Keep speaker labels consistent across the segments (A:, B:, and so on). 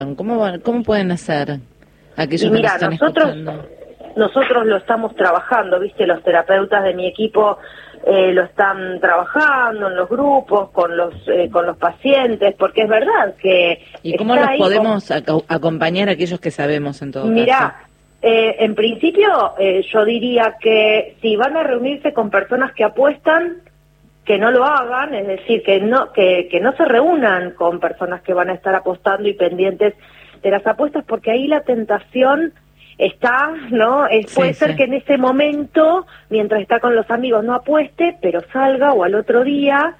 A: ¿Cómo pueden hacer aquellos que
B: mira,
A: nos están escuchando?
B: Nosotros lo estamos trabajando, ¿viste? Los terapeutas de mi equipo lo están trabajando en los grupos, con los pacientes, porque es verdad que...
A: ¿Y cómo los podemos acompañar a aquellos que sabemos en todo caso?
B: Mirá, en principio yo diría que si van a reunirse con personas que apuestan, que no lo hagan, es decir, que no se reúnan con personas que van a estar apostando y pendientes de las apuestas, porque ahí la tentación está, ¿no? Puede ser que en ese momento, mientras está con los amigos, no apueste, pero salga o al otro día,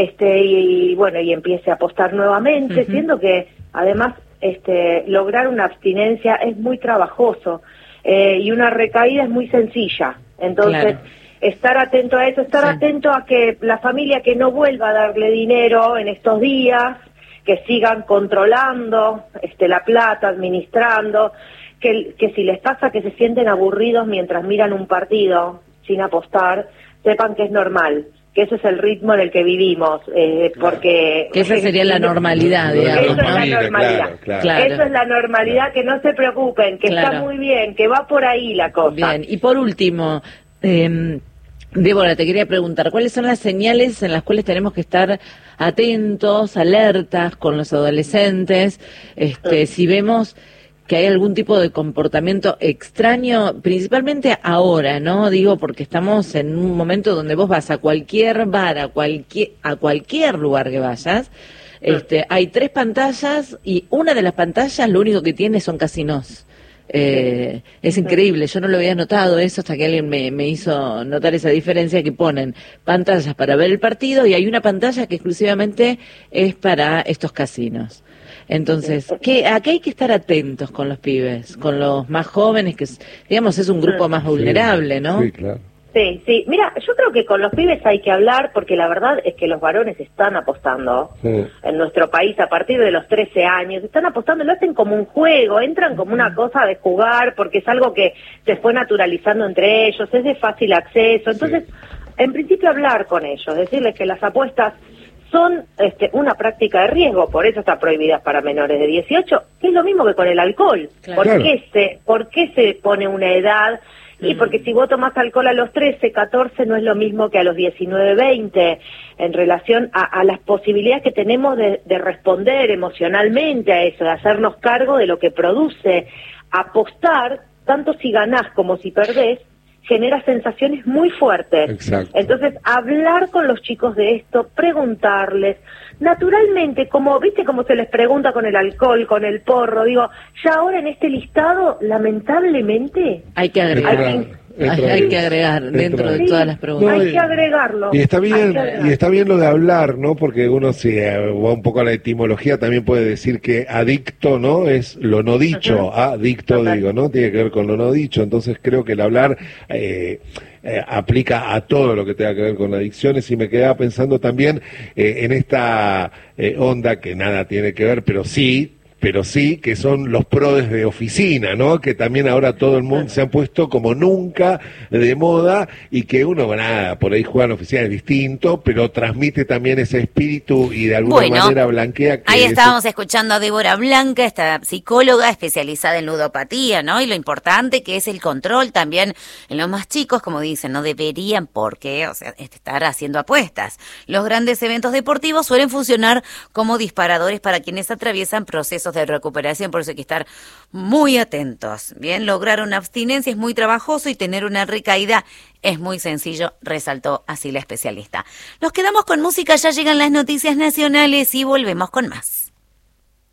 B: y empiece a apostar nuevamente, siendo que además lograr una abstinencia es muy trabajoso y una recaída es muy sencilla. Entonces, estar atento a eso, atento a que la familia que no vuelva a darle dinero en estos días, que sigan controlando la plata, administrando, que si les pasa que se sienten aburridos mientras miran un partido sin apostar, sepan que es normal, que ese es el ritmo en el que vivimos, porque...
A: Que esa sería la normalidad, digamos.
B: Eso es la normalidad.
A: Claro.
B: Eso es la normalidad, que no se preocupen, que está muy bien, que va por ahí la cosa.
A: Bien, y por último... Débora, te quería preguntar, ¿cuáles son las señales en las cuales tenemos que estar atentos, alertas con los adolescentes, si vemos que hay algún tipo de comportamiento extraño, principalmente ahora, ¿no? Digo, porque estamos en un momento donde vos vas a cualquier bar, a cualquier lugar que vayas, hay 3 pantallas y una de las pantallas lo único que tiene son casinos. Es increíble, yo no lo había notado eso hasta que alguien me hizo notar esa diferencia, que ponen pantallas para ver el partido y hay una pantalla que exclusivamente es para estos casinos. Entonces, acá hay que estar atentos con los pibes, con los más jóvenes, que digamos es un grupo más vulnerable, ¿no?
C: Sí, claro.
B: Sí, mira, yo creo que con los pibes hay que hablar, porque la verdad es que los varones están apostando en nuestro país a partir de los 13 años, están apostando, lo hacen como un juego, entran como una cosa de jugar, porque es algo que se fue naturalizando entre ellos, es de fácil acceso, entonces, en principio hablar con ellos, decirles que las apuestas son una práctica de riesgo, por eso está prohibida para menores de 18, que es lo mismo que con el alcohol.
A: Claro.
B: ¿Por qué se pone una edad? Y porque si vos tomás alcohol a los 13, 14, no es lo mismo que a los 19, 20, en relación a las posibilidades que tenemos de responder emocionalmente a eso, de hacernos cargo de lo que produce. Apostar, tanto si ganás como si perdés, genera sensaciones muy fuertes.
C: Exacto.
B: Entonces, hablar con los chicos de esto, preguntarles, naturalmente, como viste cómo se les pregunta con el alcohol, con el porro, digo, ya ahora en este listado, lamentablemente...
A: Hay que agregar. Hay que agregar dentro de todas las preguntas.
B: Hay que agregarlo.
C: Y está bien lo de hablar, ¿no? Porque uno, si va un poco a la etimología, también puede decir que adicto, ¿no? Es lo no dicho. Adicto, digo, ¿no? Tiene que ver con lo no dicho. Entonces creo que el hablar aplica a todo lo que tenga que ver con adicciones, y me quedaba pensando también en esta onda que nada tiene que ver, pero sí, que son los prodes de oficina, ¿no? Que también ahora todo el mundo se han puesto como nunca de moda, y que uno, nada, por ahí juega en oficina es distinto, pero transmite también ese espíritu y de alguna manera blanquea. Que
D: ahí estábamos escuchando a Débora Blanca, esta psicóloga especializada en ludopatía, ¿no? Y lo importante que es el control también en los más chicos, como dicen, no deberían estar haciendo apuestas. Los grandes eventos deportivos suelen funcionar como disparadores para quienes atraviesan procesos de recuperación, por eso hay que estar muy atentos. Bien, lograr una abstinencia es muy trabajoso y tener una recaída es muy sencillo, resaltó así la especialista. Nos quedamos con música, ya llegan las noticias nacionales y volvemos con más.